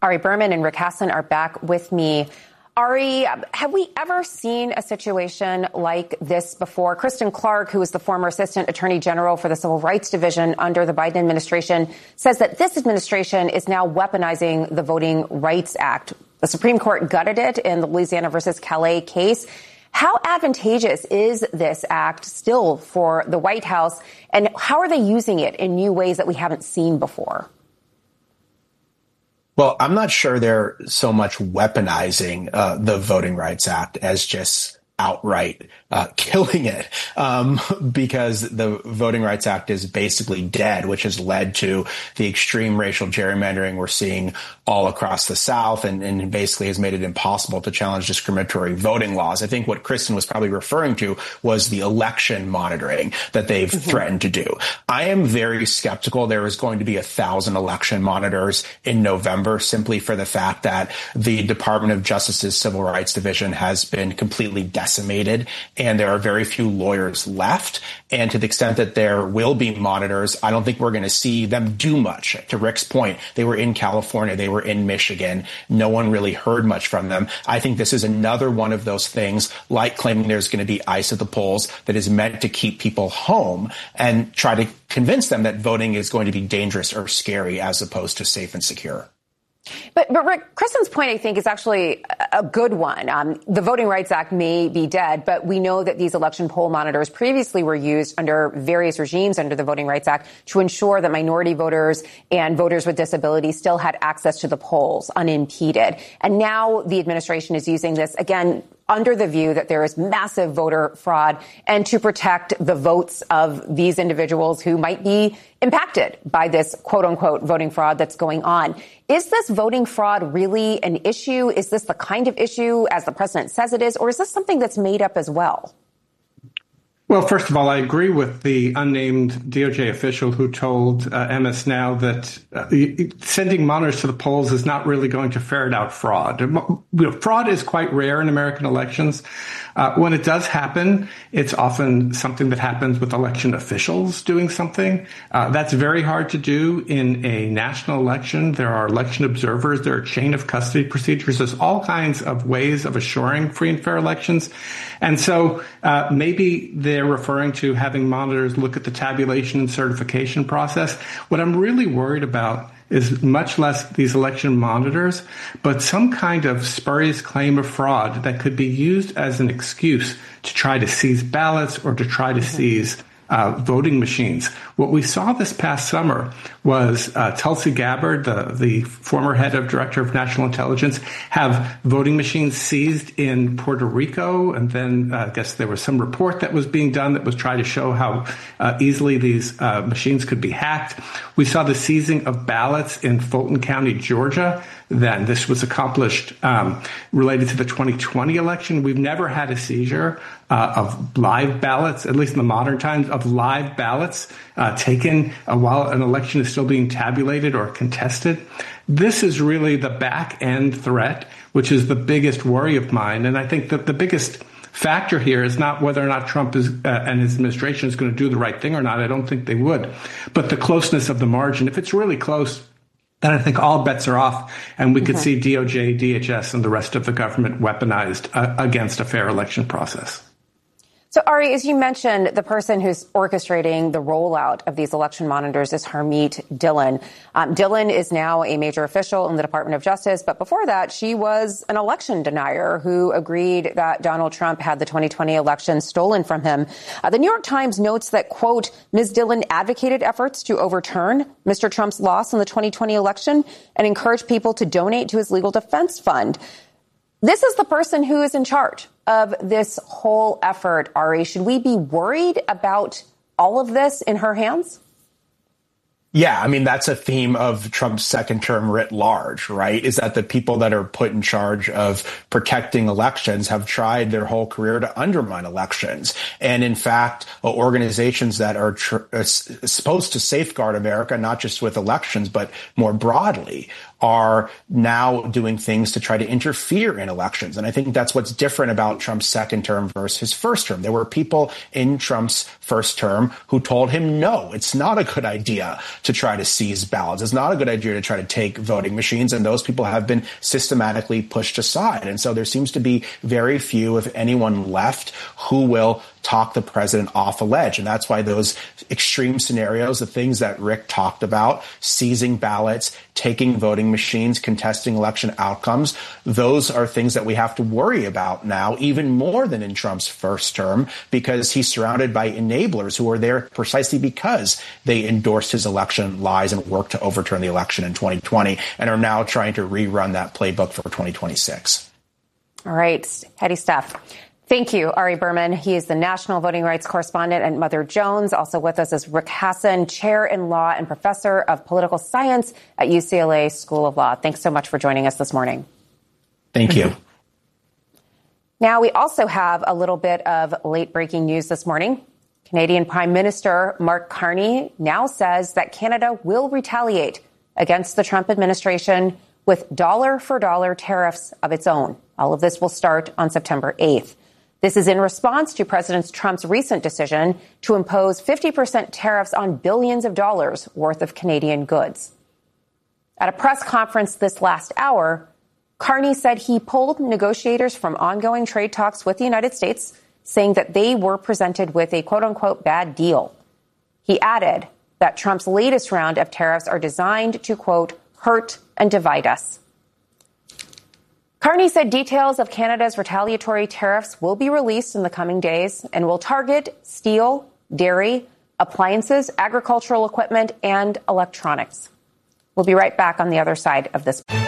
Ari Berman and Rick Hasen are back with me. Ari, have we ever seen a situation like this before? Kristen Clark, who is the former Assistant Attorney General for the Civil Rights Division under the Biden administration, says that this administration is now weaponizing the Voting Rights Act. The Supreme Court gutted it in the Louisiana versus Calais case. How advantageous is this act still for the White House, and how are they using it in new ways that we haven't seen before? Well, I'm not sure they're so much weaponizing the Voting Rights Act as just outright killing it, because the Voting Rights Act is basically dead, which has led to the extreme racial gerrymandering we're seeing all across the South, and basically has made it impossible to challenge discriminatory voting laws. I think what Kristen was probably referring to was the election monitoring that they've threatened to do. I am very skeptical there is going to be 1,000 election monitors in November, simply for the fact that the Department of Justice's Civil Rights Division has been completely decimated, and there are very few lawyers left. And to the extent that there will be monitors, I don't think we're going to see them do much. To Rick's point, they were in California, they were in Michigan. No one really heard much from them. I think this is another one of those things, like claiming there's going to be ice at the polls, that is meant to keep people home and try to convince them that voting is going to be dangerous or scary as opposed to safe and secure. But Rick, Kristen's point, I think, is actually a good one. The Voting Rights Act may be dead, but we know that these election poll monitors previously were used under various regimes under the Voting Rights Act to ensure that minority voters and voters with disabilities still had access to the polls unimpeded. And now the administration is using this, again, under the view that there is massive voter fraud and to protect the votes of these individuals who might be impacted by this quote unquote voting fraud that's going on. Is this voting fraud really an issue? Is this the kind of issue as the president says it is, or is this something that's made up as well? Well, first of all, I agree with the unnamed DOJ official who told MS Now that sending monitors to the polls is not really going to ferret out fraud. Fraud is quite rare in American elections. When it does happen, it's often something that happens with election officials doing something. That's very hard to do in a national election. There are election observers. There are chain of custody procedures. There's all kinds of ways of assuring free and fair elections. And so maybe they're referring to having monitors look at the tabulation and certification process. What I'm really worried about is much less these election monitors, but some kind of spurious claim of fraud that could be used as an excuse to try to seize ballots or to try to seize voting machines. What we saw this past summer was Tulsi Gabbard, the former head of Director of National Intelligence, have voting machines seized in Puerto Rico. And then I guess there was some report that was being done that was trying to show how easily these machines could be hacked. We saw the seizing of ballots in Fulton County, Georgia. Then this was accomplished related to the 2020 election. We've never had a seizure of live ballots, at least in the modern times, of live ballots taken while an election is still being tabulated or contested. This is really the back end threat, which is the biggest worry of mine. And I think that the biggest factor here is not whether or not Trump is and his administration is going to do the right thing or not. I don't think they would. But the closeness of the margin. If it's really close, then I think all bets are off, and we could see DOJ, DHS, and the rest of the government weaponized against a fair election process. So, Ari, as you mentioned, the person who's orchestrating the rollout of these election monitors is Harmeet Dillon. Dillon is now a major official in the Department of Justice, but before that, she was an election denier who agreed that Donald Trump had the 2020 election stolen from him. The New York Times notes that, quote, Ms. Dillon advocated efforts to overturn Mr. Trump's loss in the 2020 election and encouraged people to donate to his legal defense fund. This is the person who is in charge of this whole effort, Ari. Should we be worried about all of this in her hands? Yeah, I mean, that's a theme of Trump's second term writ large, right? Is that the people that are put in charge of protecting elections have tried their whole career to undermine elections. And in fact, organizations that are supposed to safeguard America, not just with elections, but more broadly, are now doing things to try to interfere in elections. And I think that's what's different about Trump's second term versus his first term. There were people in Trump's first term who told him, no, it's not a good idea to try to seize ballots. It's not a good idea to try to take voting machines, and those people have been systematically pushed aside. And so there seems to be very few, if anyone, left who will talk the president off a ledge. And that's why those extreme scenarios, the things that Rick talked about, seizing ballots, taking voting machines, contesting election outcomes, those are things that we have to worry about now, even more than in Trump's first term, because he's surrounded by enablers who are there precisely because they endorsed his election lies and worked to overturn the election in 2020 and are now trying to rerun that playbook for 2026. All right. Heady stuff. Thank you, Ari Berman. He is the national voting rights correspondent at Mother Jones. Also with us is Rick Hasen, chair in law and professor of political science at UCLA School of Law. Thanks so much for joining us this morning. Thank you. Now, we also have a little bit of late breaking news this morning. Canadian Prime Minister Mark Carney now says that Canada will retaliate against the Trump administration with dollar-for-dollar tariffs of its own. All of this will start on September 8th. This is in response to President Trump's recent decision to impose 50% tariffs on billions of dollars worth of Canadian goods. At a press conference this last hour, Carney said he pulled negotiators from ongoing trade talks with the United States, saying that they were presented with a quote-unquote bad deal. He added that Trump's latest round of tariffs are designed to, quote, hurt and divide us. Carney said details of Canada's retaliatory tariffs will be released in the coming days and will target steel, dairy, appliances, agricultural equipment, and electronics. We'll be right back on the other side of this.